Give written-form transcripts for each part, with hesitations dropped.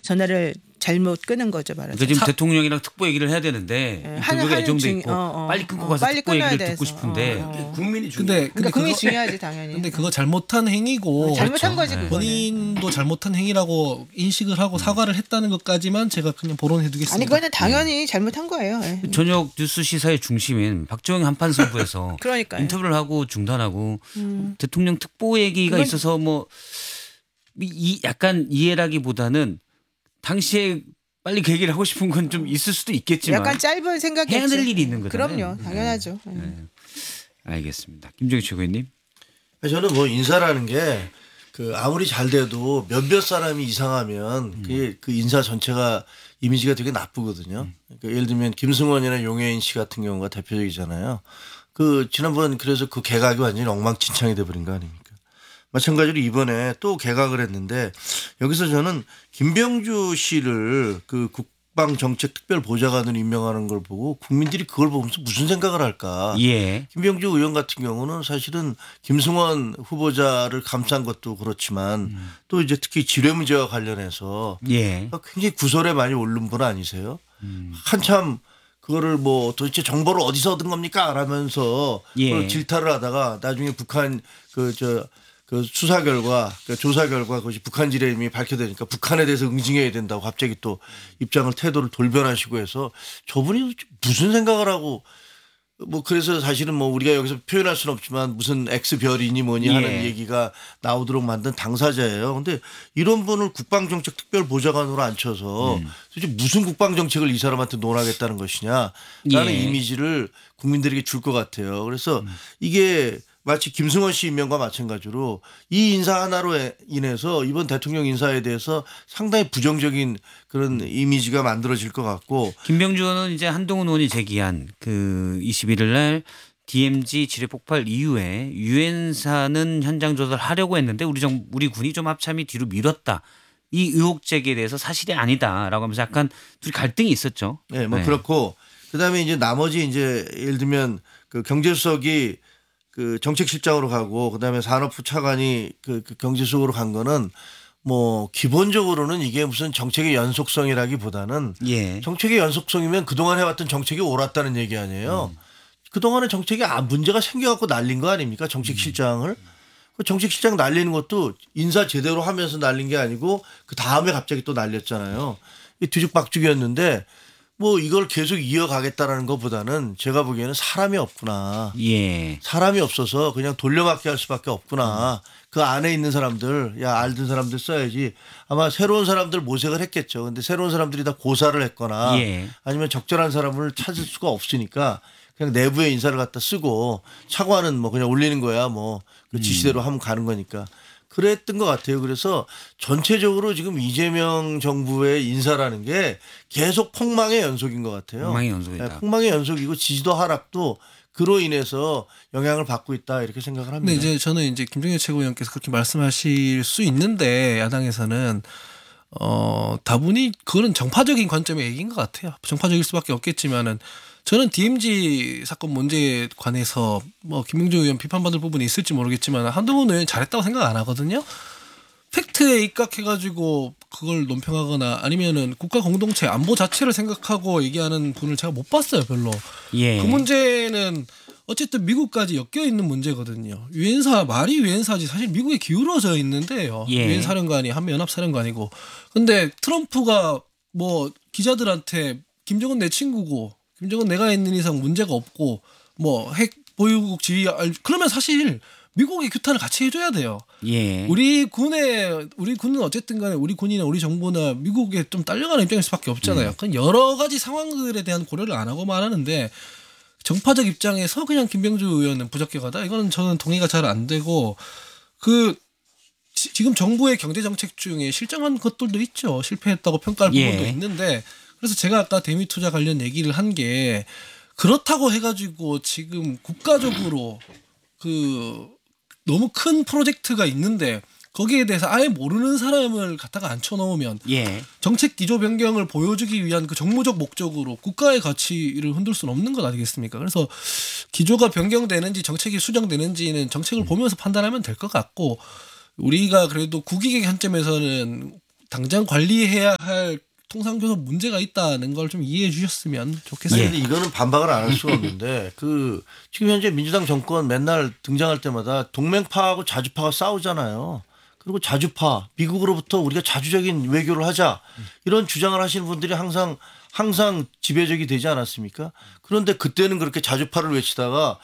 전화를 잘못 끊은 거죠, 말하자면. 그러니까 지금 대통령이랑 특보 얘기를 해야 되는데 그게 애정돼 있고 빨리 끊고 가서 빨리 특보 얘기를 돼서. 듣고 싶은데 국민이 중요해. 근데 국민이 중요하지 당연히. 근데 그거 잘못한 행위고 잘못한 거지 그거는. 본인도 잘못한 행위라고 인식을 하고 사과를 했다는 것까지만 제가 그냥 보론해두겠습니다. 아니 그거는 당연히 잘못한 거예요. 저녁 뉴스 시사의 중심인 박정희 한판 승부에서 그러니까요. 인터뷰를 하고 중단하고 대통령 특보 얘기가 있어서 뭐 약간 이해라기보다는 당시에 빨리 그 얘기를 하고 싶은 건 좀 있을 수도 있겠지만 약간 짧은 생각이 해야 될 일이 있는 거잖아요. 그럼요. 당연하죠. 알겠습니다. 김정희 최고위원님. 저는 뭐 인사라는 게 그 아무리 잘 돼도 몇몇 사람이 이상하면 그 인사 전체가 이미지가 되게 나쁘거든요. 그러니까 예를 들면 김승원이나 용해인 씨 같은 경우가 대표적이잖아요. 그 지난번 그래서 그 개각이 완전히 엉망진창이 돼버린 거 아닙니까? 마찬가지로 이번에 또 개각을 했는데 여기서 저는 김병주 씨를 그 국방정책특별보좌관으로 임명하는 걸 보고 국민들이 그걸 보면서 무슨 생각을 할까. 예. 김병주 의원 같은 경우는 사실은 김승원 후보자를 감싼 것도 그렇지만 또 이제 특히 지뢰 문제와 관련해서 굉장히 구설에 많이 오른 분 아니세요? 한참 그거를 뭐 도대체 정보를 어디서 얻은 겁니까? 라면서 그걸 질타를 하다가 나중에 북한 그 수사 결과, 그 조사 결과 그것이 북한 지뢰임이 밝혀되니까 북한에 대해서 응징해야 된다고 갑자기 또 입장을 태도를 돌변하시고 해서 저분이 무슨 생각을 하고 뭐 그래서 사실은 뭐 우리가 여기서 표현할 수는 없지만 무슨 X별이니 뭐니 하는 얘기가 나오도록 만든 당사자예요. 근데 이런 분을 국방정책특별보좌관으로 앉혀서 도대체 무슨 국방정책을 이 사람한테 논하겠다는 것이냐라는 이미지를 국민들에게 줄 것 같아요. 그래서 이게 마치 김승원 씨 임명과 마찬가지로 이 인사 하나로 인해서 이번 대통령 인사에 대해서 상당히 부정적인 그런 이미지가 만들어질 것 같고. 김병주 의원은 이제 한동훈 의원이 제기한 그 21일 날 DMZ 지뢰 폭발 이후에 유엔사는 현장 조사하려고 했는데 우리 군이 좀 합참이 뒤로 미뤘다. 이 의혹 제기에 대해서 사실이 아니다라고 하면서 약간 둘이 갈등이 있었죠. 네, 뭐 그렇고 그다음에 이제 나머지 이제 예를 들면 그 경제수석이 그 정책실장으로 가고 그다음에 산업부 차관이 그 경제수석으로 간 거는 뭐 기본적으로는 이게 무슨 정책의 연속성이라기보다는 정책의 연속성이면 그동안 해왔던 정책이 옳았다는 얘기 아니에요. 그동안의 정책이 문제가 생겨갖고 날린 거 아닙니까? 정책실장을. 그 정책실장 날리는 것도 인사 제대로 하면서 날린 게 아니고 그 다음에 갑자기 또 날렸잖아요. 뒤죽박죽이었는데 뭐 이걸 계속 이어가겠다라는 것보다는 제가 보기에는 사람이 없구나. 사람이 없어서 그냥 돌려막기 할 수밖에 없구나. 그 안에 있는 사람들, 알던 사람들 써야지. 아마 새로운 사람들 모색을 했겠죠. 근데 새로운 사람들이 다 고사를 했거나 아니면 적절한 사람을 찾을 수가 없으니까 그냥 내부의 인사를 갖다 쓰고 차관은 뭐 그냥 올리는 거야. 뭐 그 지시대로 하면 가는 거니까. 그랬던 것 같아요. 그래서 전체적으로 지금 이재명 정부의 인사라는 게 계속 폭망의 연속인 것 같아요. 폭망의 연속이다. 폭망의 연속이고 지지도 하락도 그로 인해서 영향을 받고 있다 이렇게 생각을 합니다. 근데 이제 저는 이제 김종인 최고위원께서 그렇게 말씀하실 수 있는데 야당에서는 다분히 그거는 정파적인 관점의 얘기인 것 같아요. 정파적일 수밖에 없겠지만은 저는 DMZ 사건 문제에 관해서 뭐 김병주 의원 비판받을 부분이 있을지 모르겠지만 한동훈 의원 잘했다고 생각 안 하거든요. 팩트에 입각해가지고 그걸 논평하거나 아니면은 국가 공동체 안보 자체를 생각하고 얘기하는 분을 제가 못 봤어요, 별로. 그 문제는 어쨌든 미국까지 엮여 있는 문제거든요. 유엔사 말이 유엔사지 사실 미국에 기울어져 있는데요. 유엔 사령관이 한미 연합 사령관이고. 근데 트럼프가 뭐 기자들한테 김정은 내 친구고. 김정은 내가 있는 이상 문제가 없고 뭐 핵 보유국 지위 그러면 사실 미국의 규탄을 같이 해줘야 돼요. 우리 군은 어쨌든 간에 우리 군이나 우리 정부나 미국에 좀 딸려가는 입장일 수밖에 없잖아요. 그건 여러 가지 상황들에 대한 고려를 안 하고 말하는데 정파적 입장에서 그냥 김병주 의원은 부적격하다. 이거는 저는 동의가 잘 안 되고 지금 정부의 경제 정책 중에 실정한 것들도 있죠. 실패했다고 평가할 부분도 있는데. 그래서 제가 아까 대미 투자 관련 얘기를 한 게 그렇다고 해가지고 지금 국가적으로 그 너무 큰 프로젝트가 있는데 거기에 대해서 아예 모르는 사람을 갖다가 앉혀놓으면 정책 기조 변경을 보여주기 위한 그 정무적 목적으로 국가의 가치를 흔들 수는 없는 것 아니겠습니까? 그래서 기조가 변경되는지 정책이 수정되는지는 정책을 보면서 판단하면 될 것 같고 우리가 그래도 국익의 관점에서는 당장 관리해야 할 통상교섭 문제가 있다는 걸 좀 이해해 주셨으면 좋겠어요. 근데 이거는 반박을 안 할 수가 없는데 그 지금 현재 민주당 정권 맨날 등장할 때마다 동맹파하고 자주파가 싸우잖아요. 그리고 자주파 미국으로부터 우리가 자주적인 외교를 하자 이런 주장을 하시는 분들이 항상 지배적이 되지 않았습니까? 그런데 그때는 그렇게 자주파를 외치다가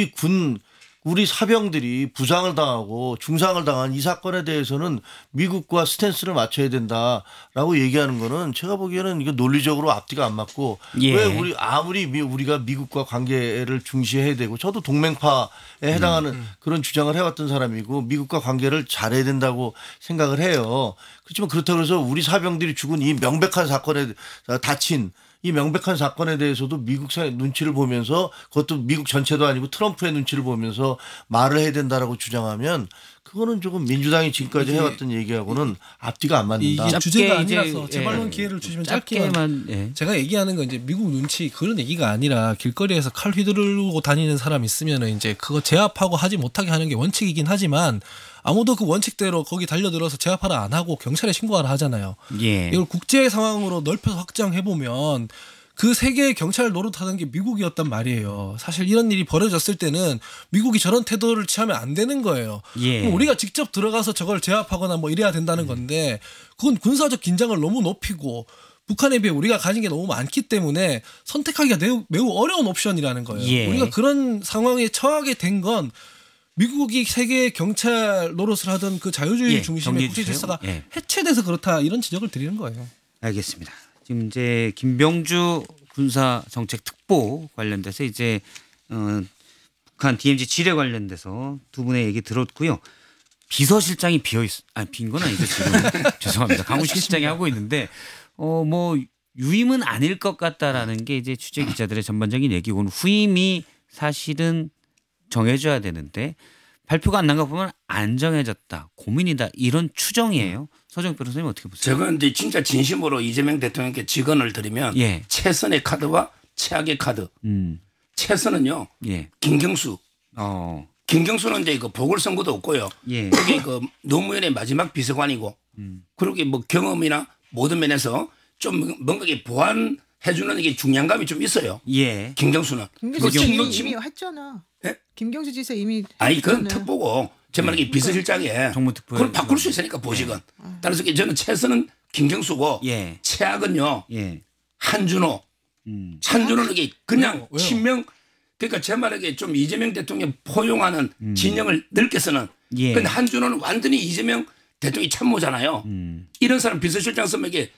우리 사병들이 부상을 당하고 중상을 당한 이 사건에 대해서는 미국과 스탠스를 맞춰야 된다라고 얘기하는 거는 제가 보기에는 이거 논리적으로 앞뒤가 안 맞고 예. 왜 우리가 미국과 관계를 중시해야 되고 저도 동맹파에 해당하는 그런 주장을 해왔던 사람이고 미국과 관계를 잘해야 된다고 생각을 해요. 그렇지만 그렇다고 해서 우리 사병들이 죽은 이 명백한 사건에 다친 이 명백한 사건에 대해서도 미국 눈치를 보면서 그것도 미국 전체도 아니고 트럼프의 눈치를 보면서 말을 해야 된다라고 주장하면 그거는 조금 민주당이 지금까지 해왔던 얘기하고는 앞뒤가 안 맞는다. 이게 주제가 이제, 아니라서 재발론 기회를 주시면 짧게만 짧게만 예. 제가 얘기하는 건 이제 미국 눈치 그런 얘기가 아니라 길거리에서 칼 휘두르고 다니는 사람 있으면은 이제 그거 제압하고 하지 못하게 하는 게 원칙이긴 하지만 아무도 그 원칙대로 거기 달려들어서 제압하라 안 하고 경찰에 신고하라 하잖아요. 예. 이걸 국제 상황으로 넓혀서 확장해 보면 그 세계의 경찰 노릇하던 게 미국이었단 말이에요. 사실 이런 일이 벌어졌을 때는 미국이 저런 태도를 취하면 안 되는 거예요. 예. 그럼 우리가 직접 들어가서 저걸 제압하거나 뭐 이래야 된다는 건데 그건 군사적 긴장을 너무 높이고 북한에 비해 우리가 가진 게 너무 많기 때문에 선택하기가 매우 어려운 옵션이라는 거예요. 예. 우리가 그런 상황에 처하게 된 건 미국이 세계 경찰 노릇을 하던 그 자유주의 예, 중심의 정리해 국제 주세요. 질서가 예. 해체돼서 그렇다 이런 지적을 드리는 거예요. 알겠습니다. 지금 이제 김병주 군사정책특보 관련돼서 이제 북한 DMZ 지뢰 관련돼서 두 분의 얘기 들었고요. 비서실장이 빈 건 아니죠 지금. 죄송합니다. 강훈실장이 하고 있는데 뭐 유임은 아닐 것 같다라는 게 이제 취재 기자들의 전반적인 얘기고 후임이 사실은 정해줘야 되는데 발표가 안 난 거 보면 안 정해졌다. 고민이다. 이런 추정이에요. 서정 변호사님 어떻게 보세요? 제가 이제 진짜 진심으로 이재명 대통령께 직언을 드리면 예. 최선의 카드와 최악의 카드. 최선은요. 예. 김경수. 김경수는 이제 그 보궐선거도 없고요. 예. 그게 그 노무현의 마지막 비서관이고 그러게 뭐 경험이나 모든 면에서 좀 뭔가 보완해주는 이게 중량감이 좀 있어요. 예. 김경수는. 김경수 그 지사 지금 이미 했잖아. 예? 김경수 지사 이미 아니 그건 했잖아요. 특보고 제 말은 비서실장에 정무특보에 그걸 바꿀 수 있으니까 보직은. 따라서 저는 최선은 김경수고 예. 최악은요. 예. 한준호. 한준호는 이게 그냥 왜요? 친명 그러니까 제 말에 좀 이재명 대통령 포용하는 진영을 넓게서는 예. 근데 한준호는 완전히 이재명 대통령이 참모잖아요. 이런 사람 비서실장 쓰면 이게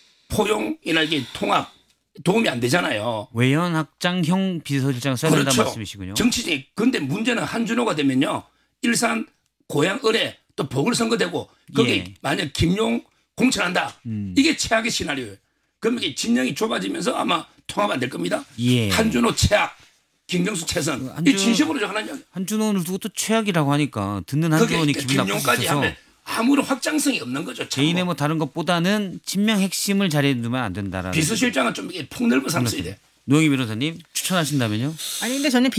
포용이나 이게 통합 도움이 안 되잖아요. 외연 확장형 비서실장 써야 된다는 그렇죠. 말씀이시군요. 정치적인. 근데 문제는 한준호가 되면요. 일산 고향 을에 또 보궐선거 되고 거기 예. 만약 김용 공천한다. 이게 최악의 시나리오예요. 그럼 이게 진영이 좁아지면서 아마 통합 안 될 겁니다. 예. 한준호 최악, 김경수 최선. 이 진심으로 저 하는 이야기. 한준호를 두고 또 최악이라고 하니까 듣는 그게 한준호는 기분 김용까지 나쁘셔서 하면 아무런 확장성이 없는 거죠. 참 개인의 뭐. 뭐 다른 것보다는 친명 핵심을 자리에 두면 안 된다라는. 비서실장은 좀 이게 폭넓은 삼 써야 돼. 노영희 변호사님 추천하신다면요? 아니 근데 저는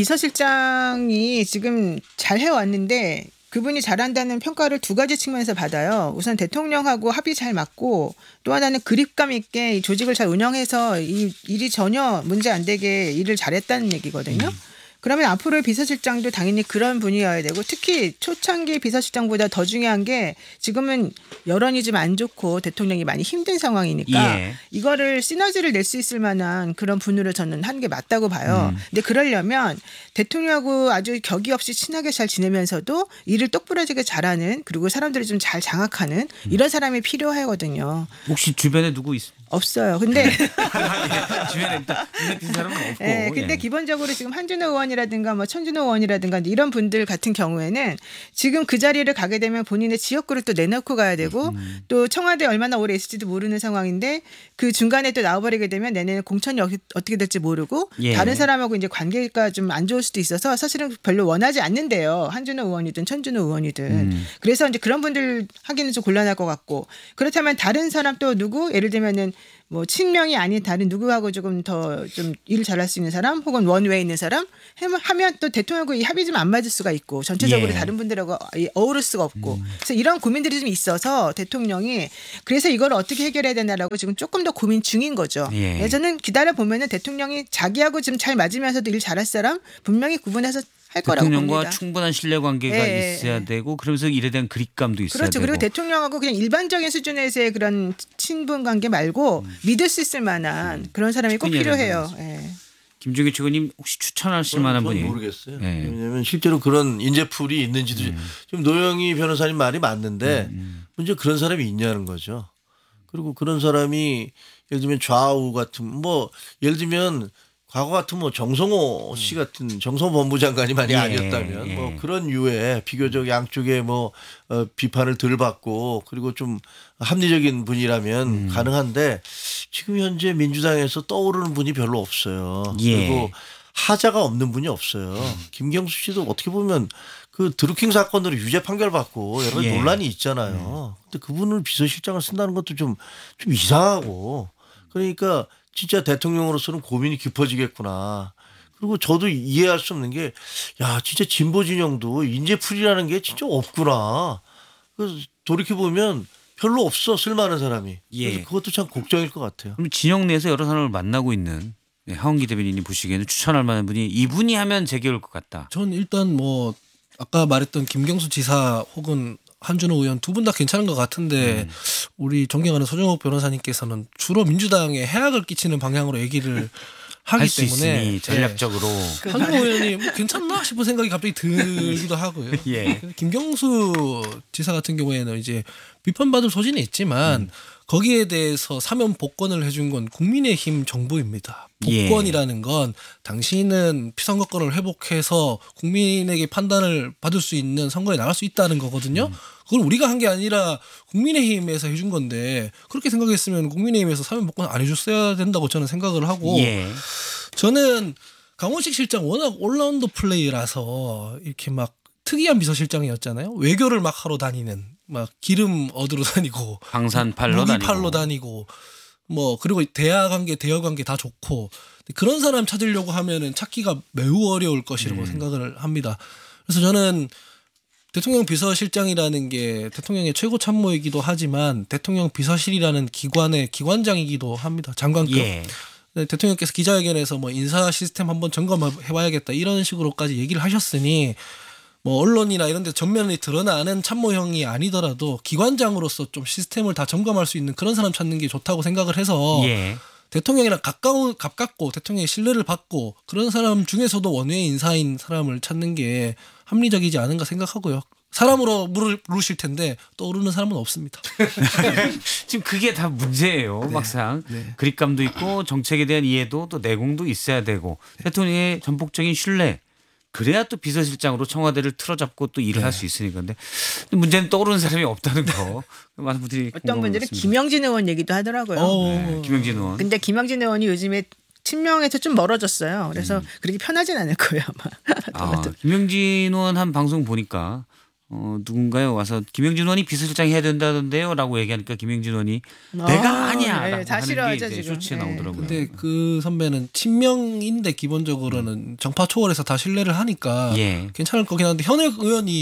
비서실장이 지금 잘 해왔는데 그분이 잘한다는 평가를 두 가지 측면에서 받아요. 우선 대통령하고 합이 잘 맞고 또 하나는 그립감 있게 이 조직을 잘 운영해서 이 일이 전혀 문제 안 되게 일을 잘했다는 얘기거든요. 그러면 앞으로의 비서실장도 당연히 그런 분이어야 되고 특히 초창기 비서실장보다 더 중요한 게 지금은 여론이 좀 안 좋고 대통령이 많이 힘든 상황이니까 예. 이거를 시너지를 낼 수 있을 만한 그런 분으로 저는 하는 게 맞다고 봐요. 근데 그러려면 대통령하고 아주 격이 없이 친하게 잘 지내면서도 일을 똑부러지게 잘하는 그리고 사람들을 좀 잘 장악하는 이런 사람이 필요하거든요. 혹시 주변에 누구 있어요? 없어요. 근데 주변에 일단 눈에 띈 사람은 없고. 네, 근데 예. 기본적으로 지금 한준호 의원이라든가 뭐 천준호 의원이라든가 이런 분들 같은 경우에는 지금 그 자리를 가게 되면 본인의 지역구를 또 내놓고 가야 되고 또 청와대 얼마나 오래 있을지도 모르는 상황인데 그 중간에 또 나와버리게 되면 내년에 공천이 어떻게 될지 모르고 예. 다른 사람하고 이제 관계가 좀 안 좋을 수도 있어서 사실은 별로 원하지 않는데요. 한준호 의원이든 천준호 의원이든. 그래서 이제 그런 분들 하기는 좀 곤란할 것 같고 그렇다면 다른 사람 또 누구 예를 들면은 뭐 친명이 아닌 다른 누구하고 조금 더 좀 일 잘할 수 있는 사람 혹은 원외에 있는 사람 하면 또 대통령하고 이 합이 좀 안 맞을 수가 있고 전체적으로 예. 다른 분들하고 어우를 수가 없고 그래서 이런 고민들이 좀 있어서 대통령이 그래서 이걸 어떻게 해결해야 되나라고 지금 조금 더 고민 중인 거죠. 예. 저는 기다려 보면은 대통령이 자기하고 지금 잘 맞으면서도 일 잘할 사람 분명히 구분해서 할 거라고 대통령과 봅니다. 충분한 신뢰 관계가 예, 있어야 예. 되고 그러면서 일에 대한 그립감도 있어야 그렇죠. 되고. 그리고 대통령하고 그냥 일반적인 수준에서의 그런 친분 관계 말고 믿을 수 있을 만한 그런 사람이 꼭 친분이 필요해요. 예. 김종규 최고님 혹시 추천하실 만한 저는 분이 모르겠어요. 예. 왜냐하면 실제로 그런 인재풀이 있는지도 지금 노영희 변호사님 말이 맞는데 문제 그런 사람이 있냐는 거죠. 그리고 그런 사람이 예를 들면 좌우 같은 뭐 예를 들면 과거 같은 뭐 정성호 씨 같은 정성호 법무장관이 만약 예, 아니었다면 예. 뭐 그런 유의 비교적 양쪽에 뭐 비판을 덜 받고 그리고 좀 합리적인 분이라면 가능한데 지금 현재 민주당에서 떠오르는 분이 별로 없어요. 예. 그리고 하자가 없는 분이 없어요. 김경수 씨도 어떻게 보면 그 드루킹 사건으로 유죄 판결 받고 여러 가지 예. 논란이 있잖아요. 근데 그분을 비서실장을 쓴다는 것도 좀 이상하고 그러니까 진짜 대통령으로서는 고민이 깊어지겠구나. 그리고 저도 이해할 수 없는 게 야 진짜 진보 진영도 인재풀이라는 게 진짜 없구나. 그래서 돌이켜 보면 별로 없어 쓸만한 사람이. 예. 그래서 그것도 참 걱정일 것 같아요. 그럼 진영 내에서 여러 사람을 만나고 있는 하원기 대변인이 보시기에는 추천할 만한 분이 이분이 하면 제기올 것 같다. 전 일단 뭐 아까 말했던 김경수 지사 혹은 한준호 의원 두 분 다 괜찮은 것 같은데 우리 존경하는 소정욱 변호사님께서는 주로 민주당에 해악을 끼치는 방향으로 얘기를 하기 할 수 때문에 있으니 전략적으로. 한준호 의원이 뭐 괜찮나 싶은 생각이 갑자기 들기도 하고요. 예. 김경수 지사 같은 경우에는 이제 비판받을 소지는 있지만 거기에 대해서 사면 복권을 해준 건 국민의힘 정부입니다. 복권이라는 건 당신은 피선거권을 회복해서 국민에게 판단을 받을 수 있는 선거에 나갈 수 있다는 거거든요. 그걸 우리가 한 게 아니라 국민의힘에서 해준 건데 그렇게 생각했으면 국민의힘에서 사면 복권 안 해줬어야 된다고 저는 생각을 하고 예. 저는 강원식 실장 워낙 올라운드 플레이라서 이렇게 막 특이한 비서실장이었잖아요. 외교를 막 하러 다니는 막 기름 얻으러 다니고 방산팔로 무기 다니고. 팔러 다니고 뭐 그리고 대화 관계 대여 관계 다 좋고 그런 사람 찾으려고 하면은 찾기가 매우 어려울 것이라고 생각을 합니다. 그래서 저는 대통령 비서실장이라는 게 대통령의 최고 참모이기도 하지만 대통령 비서실이라는 기관의 기관장이기도 합니다. 장관급. 예. 대통령께서 기자회견에서 뭐 인사 시스템 한번 점검해봐야겠다 이런 식으로까지 얘기를 하셨으니 뭐 언론이나 이런 데 전면에 드러나는 참모형이 아니더라도 기관장으로서 좀 시스템을 다 점검할 수 있는 그런 사람 찾는 게 좋다고 생각을 해서 예. 대통령이랑 가깝고 대통령의 신뢰를 받고 그런 사람 중에서도 원외 인사인 사람을 찾는 게 합리적이지 않은가 생각하고요. 사람으로 물으실 텐데 떠오르는 사람은 없습니다. 지금 그게 다 문제예요. 막상 그립감도 있고 정책에 대한 이해도 또 내공도 있어야 되고 대통령의 전폭적인 신뢰 그래야 또 비서실장으로 청와대를 틀어잡고 또 일을 할 수 있으니까. 근데 문제는 떠오르는 사람이 없다는 거. 많은 분들이 어떤 분들은 공감하고 있습니다. 김영진 의원 얘기도 하더라고요. 네, 김영진 의원. 근데 김영진 의원이 요즘에 친명에서 좀 멀어졌어요. 그래서 그렇게 편하진 않을 거예요 아마. 아, 김영진 의원 한 방송 보니까 누군가요 와서 김영진 의원이 비서실장 해야 된다던데요라고 얘기하니까 김영진 의원이 내가 아니야라고 네, 다 하는 게 싫어하죠, 이제 지금. 쇼츠에 네. 나오더라고요. 근데 그 선배는 친명인데 기본적으로는 정파 초월해서 다 신뢰를 하니까 예. 괜찮을 거긴 한데 현역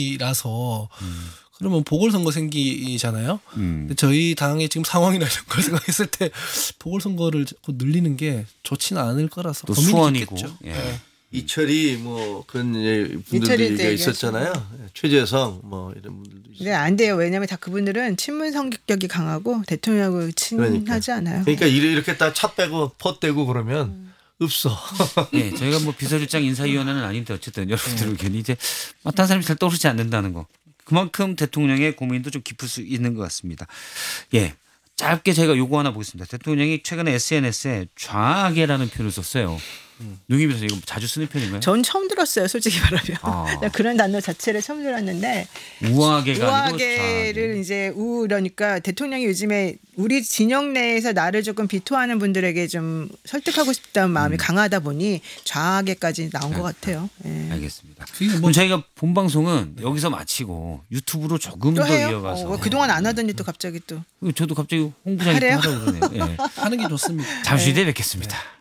의원이라서 그러면 보궐선거 생기잖아요. 근데 저희 당의 지금 상황이나 이런 걸 생각했을 때 보궐선거를 자꾸 늘리는 게 좋지는 않을 거라서 또 고민이 수원이고. 있겠죠. 예. 네. 이철이 뭐 그런 분들도 이철이도 얘기가 얘기하시고. 있었잖아요. 최재성 뭐 이런 분들도 있어요. 근데 안 돼요. 왜냐하면 다 그분들은 친문 성격이 강하고 대통령하고 친하지 않아요. 그러니까 이렇게 딱 차 빼고 퍼 떼고 그러면 없어. 예, 저희가 뭐 비서실장 인사위원회는 아닌데 어쨌든 여러분들 의견이 이제 어떤 사람이 잘 떠오르지 않는다는 거. 그만큼 대통령의 고민도 좀 깊을 수 있는 것 같습니다. 예, 짧게 제가 요거 하나 보겠습니다. 대통령이 최근에 SNS에 좌악이라는 표현을 썼어요. 노경희 변호사 이거 자주 쓰는 편인가요? 전 처음 들었어요, 솔직히 말하면. 아. 그런 단어 자체를 처음 들었는데 우아하게가 아니고 우아하게를 이제 이러니까 대통령이 요즘에 우리 진영 내에서 나를 조금 비토하는 분들에게 좀 설득하고 싶다는 마음이 강하다 보니 좌하게까지 나온 것 같아요. 예. 알겠습니다. 그게 뭐 그럼 저희가 본 방송은 여기서 마치고 유튜브로 조금 또 더 해요? 이어가서 그동안 안 하더니 또 갑자기 또 저도 갑자기 홍 부장님 하래요? 하라고 그러네요. 예. 하는 게 좋습니다. 잠시 뒤에 뵙겠습니다.